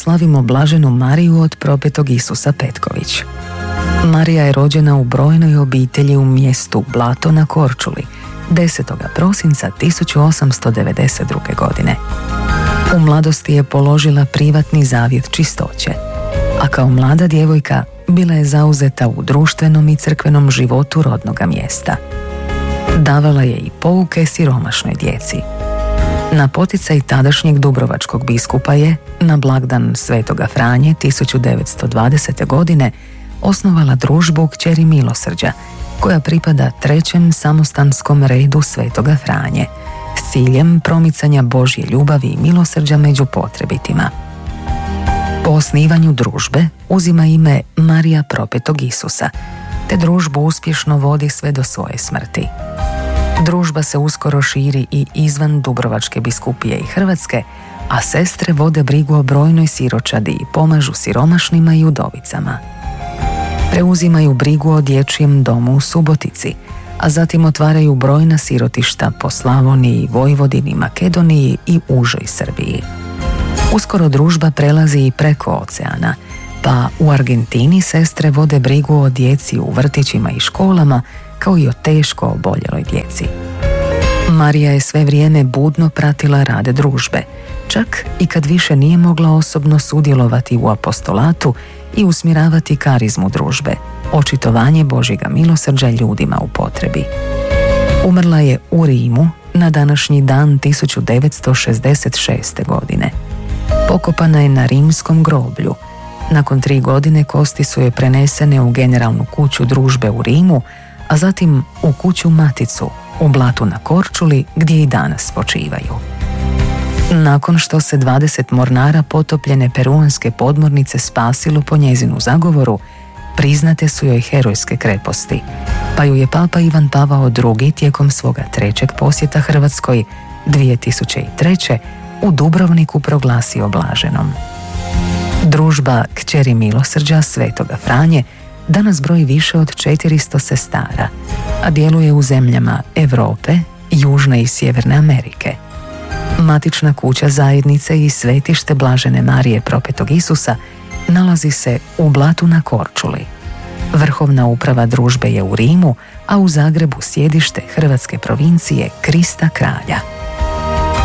slavimo blaženu Mariju od propetog Isusa Petković. Marija je rođena u brojnoj obitelji u mjestu Blato na Korčuli 10. prosinca 1892. godine. U mladosti je položila privatni zavjet čistoće, a kao mlada djevojka bila je zauzeta u društvenom i crkvenom životu rodnoga mjesta. Davala je i pouke siromašnoj djeci. Na poticaj tadašnjeg dubrovačkog biskupa je, na blagdan Svetoga Franje 1920. godine, osnovala družbu Kćeri milosrđa, koja pripada trećem samostanskom redu Svetoga Franje, s ciljem promicanja Božje ljubavi i milosrđa među potrebitima. Po osnivanju družbe uzima ime Marija propetog Isusa, te družbu uspješno vodi sve do svoje smrti. Družba se uskoro širi i izvan Dubrovačke biskupije i Hrvatske, a sestre vode brigu o brojnoj siročadi i pomažu siromašnima i udovicama. Preuzimaju brigu o dječjem domu u Subotici, a zatim otvaraju brojna sirotišta po Slavoniji, Vojvodini, Makedoniji i užoj Srbiji. Uskoro družba prelazi i preko oceana, pa u Argentini sestre vode brigu o djeci u vrtićima i školama, kao i o teško oboljeloj djeci. Marija je sve vrijeme budno pratila rad družbe, čak i kad više nije mogla osobno sudjelovati u apostolatu i usmjeravati karizmu družbe, očitovanje Božjega milosrđa ljudima u potrebi. Umrla je u Rimu na današnji dan 1966. godine. Pokopana je na rimskom groblju. Nakon 3 godine kosti su joj prenesene u generalnu kuću družbe u Rimu, a zatim u kuću Maticu u Blatu na Korčuli, gdje i danas počivaju. Nakon što se 20 mornara potopljene peruanske podmornice spasilo po njezinu zagovoru, priznate su joj herojske kreposti, pa ju je Papa Ivan Pavao II tijekom svoga 3. posjeta Hrvatskoj 2003. u Dubrovniku proglasio blaženom. Družba Kćeri milosrđa Svetoga Franje danas broji više od 400 sestara, a djeluje u zemljama Europe, Južne i Sjeverne Amerike. Matična kuća zajednice i svetište blažene Marije propetog Isusa nalazi se u Blatu na Korčuli. Vrhovna uprava družbe je u Rimu, a u Zagrebu sjedište hrvatske provincije Krista Kralja.